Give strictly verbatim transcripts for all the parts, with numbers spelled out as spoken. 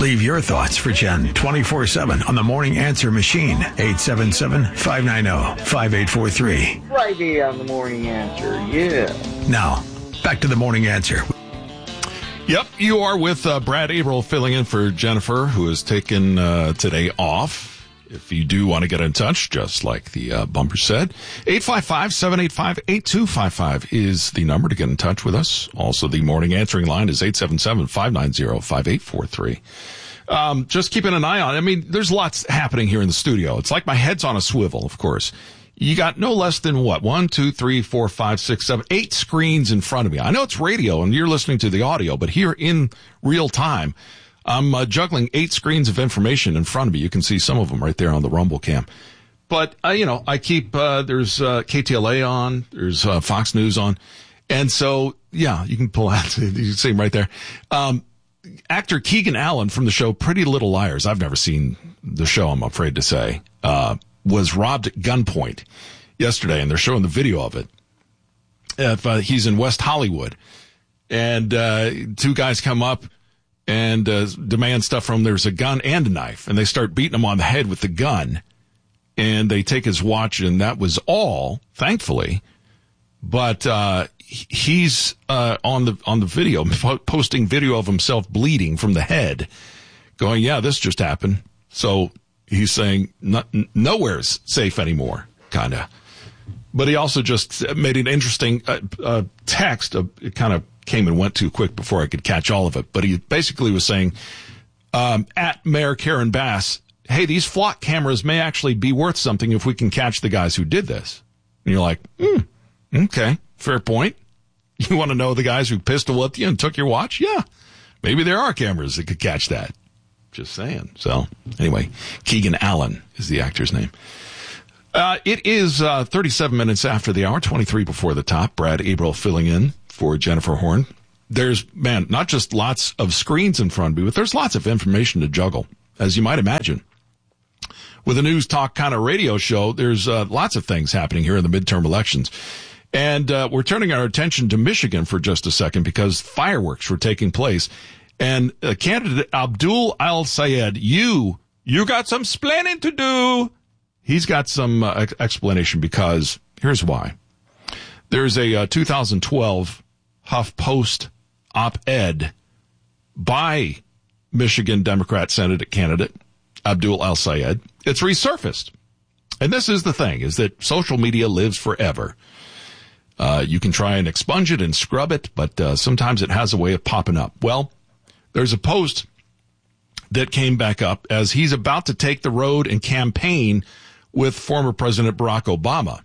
Leave your thoughts for Jen twenty-four seven on the Morning Answer machine. eight seven seven, five nine zero, five eight four three. Friday on the Morning Answer, yeah. Now, back to the Morning Answer. Yep, you are with uh, Brad Averill filling in for Jennifer, who has taken uh, today off. If you do want to get in touch, just like the uh, bumper said, eight five five, seven eight five, eight two five five is the number to get in touch with us. Also, the morning answering line is eight seven seven, five nine zero, five eight four three. Um, just keeping an eye on it. I mean, there's lots happening here in the studio. It's like my head's on a swivel, of course. You got no less than what? One, two, three, four, five, six, seven, eight screens in front of me. I know it's radio and you're listening to the audio, but here in real time, I'm uh, juggling eight screens of information in front of me. You can see some of them right there on the Rumble cam. But, uh, you know, I keep, uh, there's uh, K T L A on, there's uh, Fox News on. And so, yeah, you can pull out, you can see him right there. Um, actor Keegan Allen from the show Pretty Little Liars, I've never seen the show, I'm afraid to say, uh, was robbed at gunpoint yesterday, and they're showing the video of it. If, uh, he's in West Hollywood, and uh, two guys come up and uh, demand stuff from him. There's a gun and a knife, and they start beating him on the head with the gun, and they take his watch, and that was all, thankfully. But uh, he's uh, on the on the video, posting video of himself bleeding from the head, going, yeah, this just happened. So he's saying no, nowhere's safe anymore, kind of. But he also just made an interesting uh, uh, text. Uh, it kind of came and went too quick before I could catch all of it. But he basically was saying, um, at Mayor Karen Bass, hey, these flock cameras may actually be worth something if we can catch the guys who did this. And you're like, hmm, okay, fair point. You want to know the guys who pistol whipped you and took your watch? Yeah, maybe there are cameras that could catch that. Just saying. So anyway, Keegan Allen is the actor's name. Uh, it is uh, thirty-seven minutes after the hour, twenty-three before the top. Brad Averill filling in for Jennifer Horn. There's, man, not just lots of screens in front of me, but there's lots of information to juggle, as you might imagine. With a news talk kind of radio show, there's uh, lots of things happening here in the midterm elections. And uh, we're turning our attention to Michigan for just a second because fireworks were taking place. And uh, candidate Abdul Al-Sayed, you, you got some splaining to do. He's got some uh, explanation because here's why. There's a uh, two thousand twelve HuffPost op-ed by Michigan Democrat Senate candidate Abdul Al-Sayed. It's resurfaced. And this is the thing, is that social media lives forever. Uh, you can try and expunge it and scrub it, but uh, sometimes it has a way of popping up. Well, there's a post that came back up as he's about to take the road and campaign with former President Barack Obama.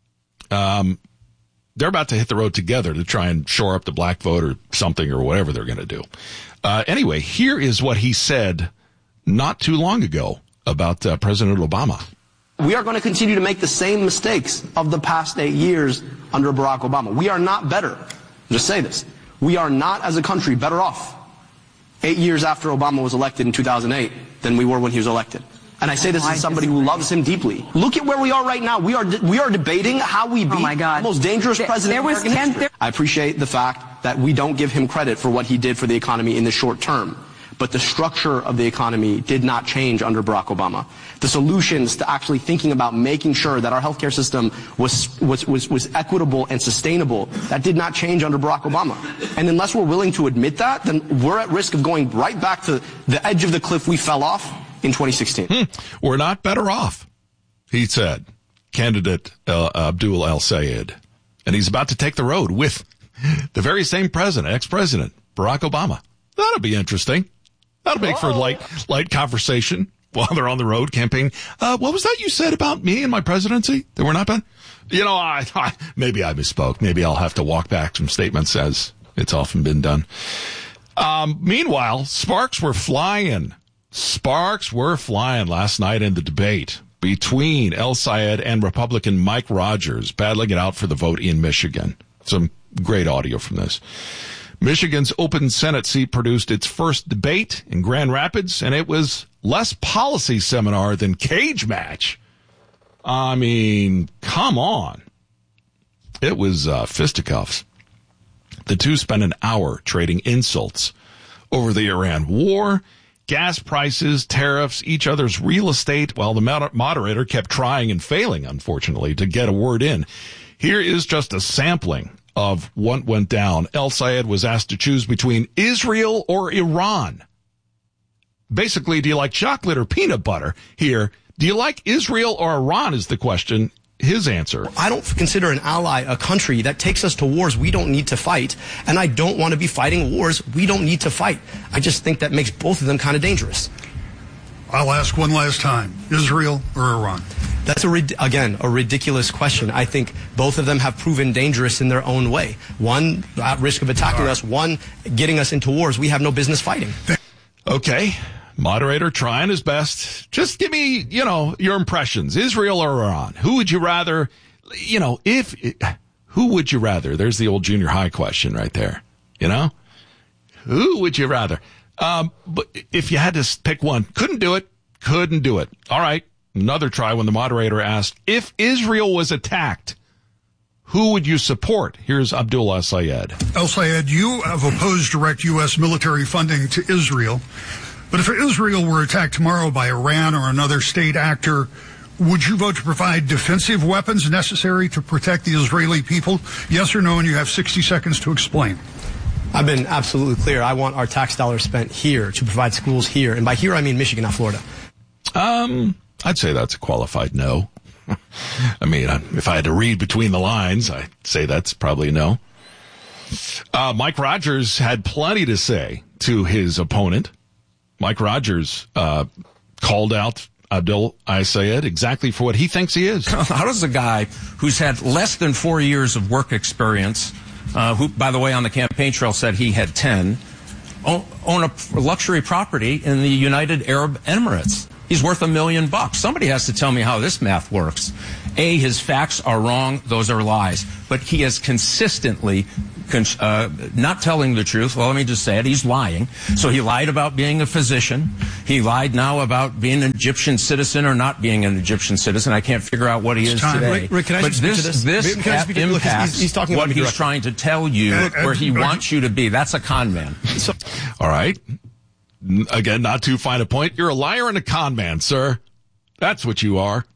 Um, they're about to hit the road together to try and shore up the black vote or something or whatever they're going to do. Uh, anyway, here is what he said not too long ago about uh, President Obama. We are going to continue to make the same mistakes of the past eight years under Barack Obama. We are not better. I'll just say this. We are not, as a country, better off eight years after Obama was elected in two thousand eight than we were when he was elected. And I say this as somebody who loves him deeply. Look at where we are right now. We are we are debating how we beat oh my God. the most dangerous there, president there in was American ten, history. there- I appreciate the fact that we don't give him credit for what he did for the economy in the short term. But the structure of the economy did not change under Barack Obama. The solutions to actually thinking about making sure that our healthcare system was, was, was, was equitable and sustainable, that did not change under Barack Obama. And unless we're willing to admit that, then we're at risk of going right back to the edge of the cliff we fell off in twenty sixteen. Hmm. We're not better off, he said, candidate uh, Abdul Al-Sayed. And he's about to take the road with the very same president, ex-president, Barack Obama. That'll be interesting. That'll make for light, light conversation while they're on the road campaigning. Uh, what was that you said about me and my presidency? That we're not bad? You know, I, I, maybe I misspoke. Maybe I'll have to walk back some statements as it's often been done. Um, meanwhile, sparks were flying. Sparks were flying last night in the debate between El-Sayed and Republican Mike Rogers battling it out for the vote in Michigan. Some great audio from this. Michigan's open Senate seat produced its first debate in Grand Rapids, and it was less policy seminar than cage match. I mean, come on. It was uh, fisticuffs. The two spent an hour trading insults over the Iran war gas prices, tariffs, each other's real estate, while the moder- moderator kept trying and failing, unfortunately, to get a word in. Here is just a sampling of what went down. El-Sayed was asked to choose between Israel or Iran. Basically, do you like chocolate or peanut butter? Here, do you like Israel or Iran is the question. His answer. I don't consider an ally a country that takes us to wars we don't need to fight, and I don't want to be fighting wars we don't need to fight. I just think that makes both of them kind of dangerous. I'll ask one last time. Israel or Iran? That's, a again, a ridiculous question. I think both of them have proven dangerous in their own way. One, at risk of attacking right. us. One, getting us into wars we have no business fighting. Okay. Moderator trying his best. Just give me, you know, your impressions. Israel or Iran? Who would you rather, you know, if, who would you rather? There's the old junior high question right there. You know? Who would you rather? Um, but if you had to pick one, couldn't do it. Couldn't do it. All right. Another try when the moderator asked, if Israel was attacked, who would you support? Here's Abdullah El-Sayed. El-Sayed, you have opposed direct U S military funding to Israel. But if Israel were attacked tomorrow by Iran or another state actor, would you vote to provide defensive weapons necessary to protect the Israeli people? Yes or no, and you have sixty seconds to explain. I've been absolutely clear. I want our tax dollars spent here to provide schools here. And by here, I mean Michigan, not Florida. Um, I'd say that's a qualified no. I mean, if I had to read between the lines, I'd say that's probably a no. Uh, Mike Rogers had plenty to say to his opponent. Mike Rogers uh, called out Abdul El-Sayed exactly for what he thinks he is. How does a guy who's had less than four years of work experience, uh, who, by the way, on the campaign trail said he had ten, own, own a luxury property in the United Arab Emirates? He's worth a million bucks. Somebody has to tell me how this math works. A, his facts are wrong. Those are lies. But he has consistently uh, not telling the truth. Well, let me just say it. He's lying. So he lied about being a physician. He lied now about being an Egyptian citizen or not being an Egyptian citizen. I can't figure out what he is time. today. Rick, Rick, can I but speak this, to this? this Rick, can I speak to, look, impacts he's, he's talking what about he's trying to tell you, uh, where he uh, wants you to be. That's a con man. So, all right. Again, not too fine a point. You're a liar and a con man, sir. That's what you are.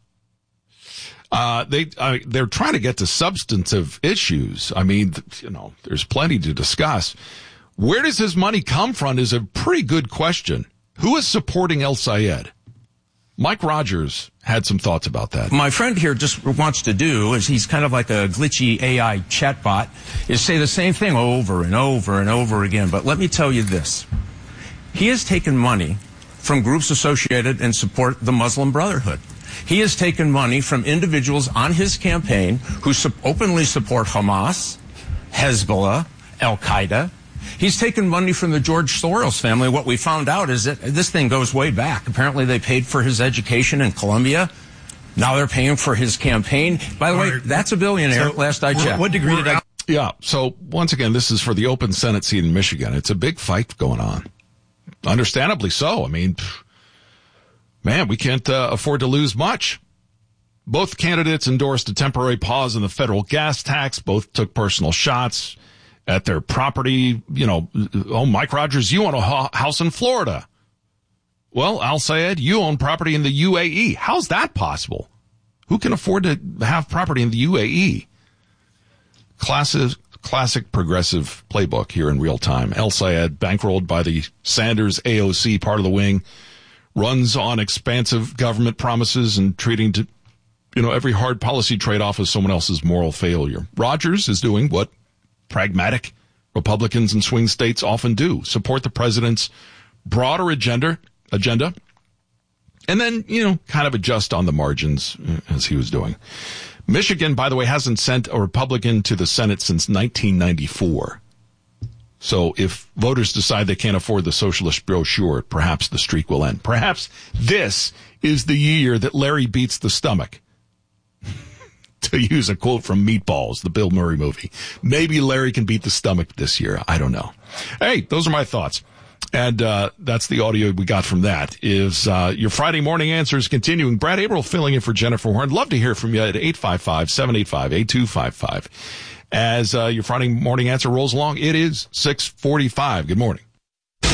Uh, they, uh, they're trying to get to substantive issues. I mean, you know, there's plenty to discuss. Where does his money come from is a pretty good question. Who is supporting El-Sayed? Mike Rogers had some thoughts about that. My friend here just wants to do, is he's kind of like a glitchy A I chatbot, is say the same thing over and over and over again. But let me tell you this. He has taken money from groups associated and support the Muslim Brotherhood. He has taken money from individuals on his campaign who su- openly support Hamas, Hezbollah, Al-Qaeda. He's taken money from the George Soros family. What we found out is that this thing goes way back. Apparently they paid for his education in Columbia. Now they're paying for his campaign. By the way, that's a billionaire, so last I checked. What degree did I... Yeah, so once again, this is for the open Senate seat in Michigan. It's a big fight going on. Understandably so. I mean, man, we can't uh, afford to lose much. Both candidates endorsed a temporary pause in the federal gas tax. Both took personal shots at their property. You know, oh, Mike Rogers, you own a ho- house in Florida. Well, El-Sayed, you own property in the U A E. How's that possible? Who can afford to have property in the U A E? Classic, classic progressive playbook here in real time. El-Sayed, bankrolled by the Sanders A O C part of the wing, runs on expansive government promises and treating to, you know, every hard policy trade-off as someone else's moral failure. Rogers is doing what pragmatic Republicans in swing states often do: support the president's broader agenda, agenda, and then, you know, kind of adjust on the margins as he was doing. Michigan, by the way, hasn't sent a Republican to the Senate since nineteen ninety-four. So if voters decide they can't afford the socialist brochure, perhaps the streak will end. Perhaps this is the year that Larry beats the stomach. To use a quote from Meatballs, the Bill Murray movie. Maybe Larry can beat the stomach this year. I don't know. Hey, those are my thoughts. And uh that's the audio we got from that. Is uh your Friday morning answers continuing. Brad Averill filling in for Jennifer Horn. Love to hear from you at eight five five, seven eight five, eight two five five. As uh your Friday morning answer rolls along, it is six forty-five. Good morning.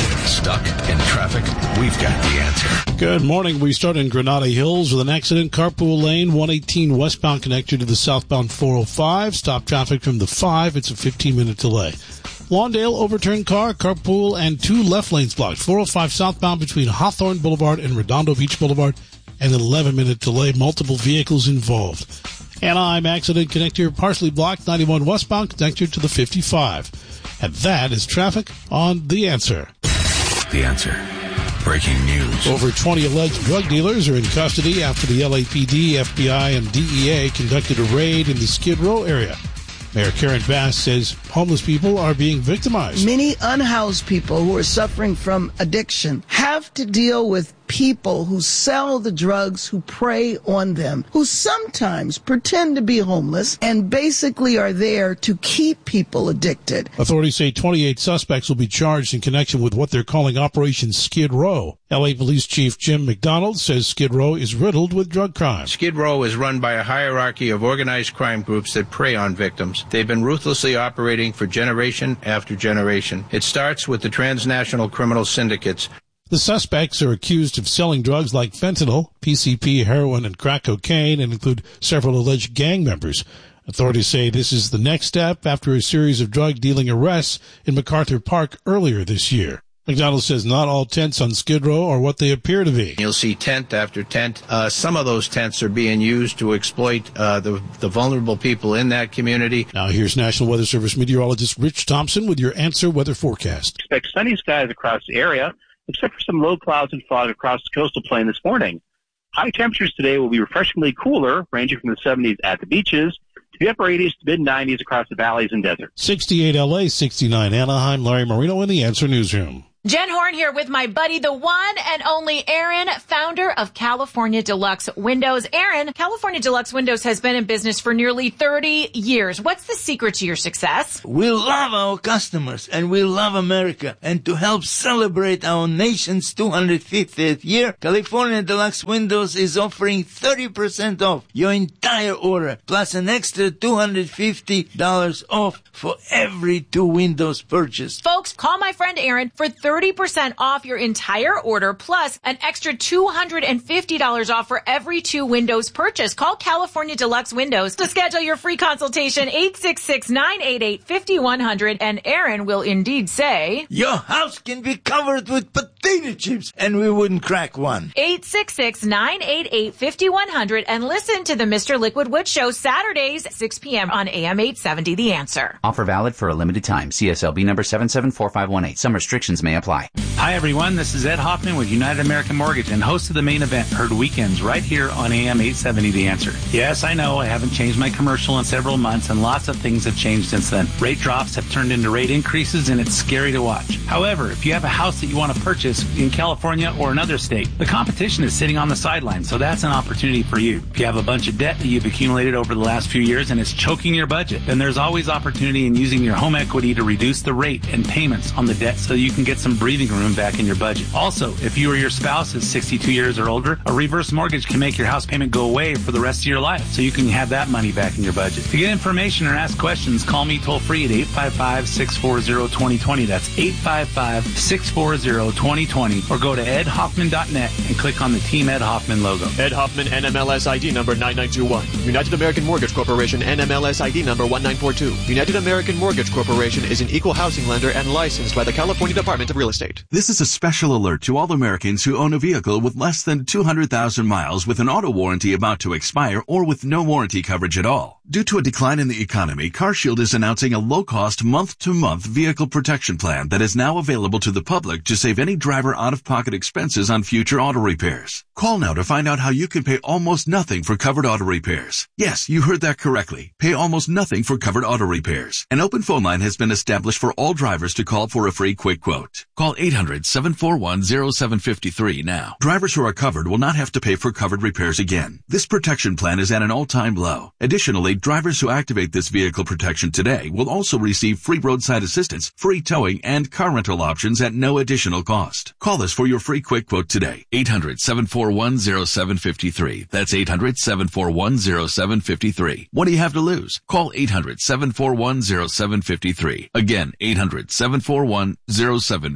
Stuck in traffic? We've got the answer. Good morning. We start in Granada Hills with an accident. Carpool lane, one eighteen westbound connected to the southbound four oh five. Stop traffic from the five. It's a fifteen-minute delay. Lawndale, overturned car, carpool, and two left lanes blocked. four oh five southbound between Hawthorne Boulevard and Redondo Beach Boulevard. An eleven-minute delay. Multiple vehicles involved. Anaheim accident connector partially blocked. ninety-one westbound connector to the fifty-five. And that is traffic on The Answer. The Answer. Breaking news. Over twenty alleged drug dealers are in custody after the L A P D, F B I, and D E A conducted a raid in the Skid Row area. Mayor Karen Bass says homeless people are being victimized. Many unhoused people who are suffering from addiction have to deal with people who sell the drugs, who prey on them, who sometimes pretend to be homeless and basically are there to keep people addicted. Authorities say twenty-eight suspects will be charged in connection with what they're calling Operation Skid Row. L A Police Chief Jim McDonald says Skid Row is riddled with drug crime. Skid Row is run by a hierarchy of organized crime groups that prey on victims. They've been ruthlessly operating for generation after generation. It starts with the transnational criminal syndicates. The suspects are accused of selling drugs like fentanyl, P C P, heroin, and crack cocaine, and include several alleged gang members. Authorities say this is the next step after a series of drug dealing arrests in MacArthur Park earlier this year. McDonald says not all tents on Skid Row are what they appear to be. You'll see tent after tent. Uh, some of those tents are being used to exploit uh, the, the vulnerable people in that community. Now here's National Weather Service meteorologist Rich Thompson with your Answer Weather forecast. Expect sunny skies across the area, except for some low clouds and fog across the coastal plain this morning. High temperatures today will be refreshingly cooler, ranging from the seventies at the beaches to the upper eighties to mid nineties across the valleys and deserts. sixty-eight L A, sixty-nine Anaheim. Larry Marino in the Answer Newsroom. Jen Horn here with my buddy, the one and only Aaron, founder of California Deluxe Windows. Aaron, California Deluxe Windows has been in business for nearly thirty years. What's the secret to your success? We love our customers and we love America. And to help celebrate our nation's two hundred fiftieth year, California Deluxe Windows is offering thirty percent off your entire order, plus an extra two hundred fifty dollars off for every two windows purchased. Folks, call my friend Aaron for thirty percent off your entire order, plus an extra two hundred fifty dollars off for every two windows purchased. Call California Deluxe Windows to schedule your free consultation, eight six six, nine eight eight, five one zero zero, and Aaron will indeed say, your house can be covered with potato chips, and we wouldn't crack one. eight six six, nine eight eight, five one zero zero, and listen to the Mister Liquid Wood Show Saturdays, six p.m. on A M eight seventy, The Answer. Offer valid for a limited time. C S L B number seven seven four five one eight. Some restrictions may apply. Hi, everyone. This is Ed Hoffman with United American Mortgage and host of the main event, heard weekends right here on A M eight seventy, The Answer. Yes, I know I haven't changed my commercial in several months, and lots of things have changed since then. Rate drops have turned into rate increases, and it's scary to watch. However, if you have a house that you want to purchase in California or another state, the competition is sitting on the sidelines, so that's an opportunity for you. If you have a bunch of debt that you've accumulated over the last few years and it's choking your budget, then there's always opportunity in using your home equity to reduce the rate and payments on the debt so you can get some breathing room back in your budget. Also, if you or your spouse is sixty-two years or older, a reverse mortgage can make your house payment go away for the rest of your life, so you can have that money back in your budget. To get information or ask questions, call me toll free at eight five five, six four zero, two zero two zero. That's eight five five, six four zero, two zero two zero, or go to ed hoffman dot net and click on the Team Ed Hoffman logo. Ed Hoffman, N M L S I D number nine nine two one. United American Mortgage Corporation, N M L S I D number one nine four two. United American Mortgage Corporation is an equal housing lender and licensed by the California Department of Real Estate. This is a special alert to all Americans who own a vehicle with less than two hundred thousand miles with an auto warranty about to expire or with no warranty coverage at all. Due to a decline in the economy, CarShield is announcing a low-cost month-to-month vehicle protection plan that is now available to the public to save any driver out-of-pocket expenses on future auto repairs. Call now to find out how you can pay almost nothing for covered auto repairs. Yes, you heard that correctly. Pay almost nothing for covered auto repairs. An open phone line has been established for all drivers to call for a free quick quote. Call eight hundred, seven four one, zero seven five three now. Drivers who are covered will not have to pay for covered repairs again. This protection plan is at an all-time low. Additionally, drivers who activate this vehicle protection today will also receive free roadside assistance, free towing, and car rental options at no additional cost. Call us for your free quick quote today. eight hundred, seven four one, zero seven five three. That's eight hundred, seven four one, zero seven five three. What do you have to lose? Call eight hundred, seven four one, zero seven five three. Again, eight hundred, seven four one, zero seven five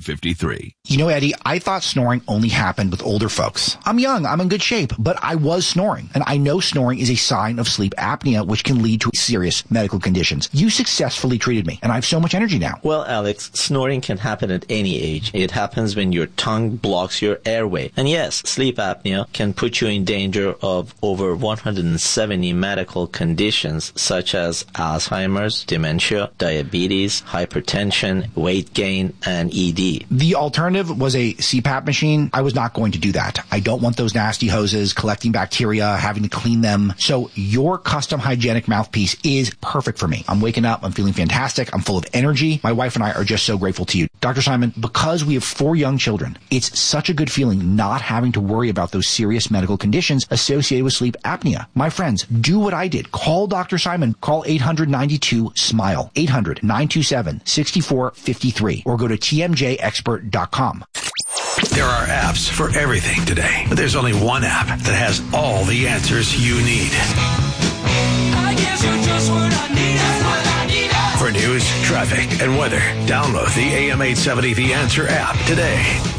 five three. You know, Eddie, I thought snoring only happened with older folks. I'm young, I'm in good shape, but I was snoring. And I know snoring is a sign of sleep apnea, which can lead to serious medical conditions. You successfully treated me, and I have so much energy now. Well, Alex, snoring can happen at any age. It happens when your tongue blocks your airway. And yes, sleep apnea can put you in danger of over one hundred seventy medical conditions such as Alzheimer's, dementia, diabetes, hypertension, weight gain, and E D. The alternative was a C PAP machine. I was not going to do that. I don't want those nasty hoses collecting bacteria, having to clean them. So your custom hygienic mouthpiece is perfect for me. I'm waking up. I'm feeling fantastic. I'm full of energy. My wife and I are just so grateful to you. Doctor Simon, because we have four young children, it's such a good feeling not having to worry about those serious medical conditions associated with sleep apnea. My friends, do what I did. Call Doctor Simon. Call eight hundred ninety-two SMILE, eight hundred nine two seven six four five three, or go to T M J expert dot com. There are apps for everything today, but there's only one app that has all the answers you need. I guess you're just what I need. That's what I need. For news, traffic, and weather, download the A M eight seventy The Answer app today.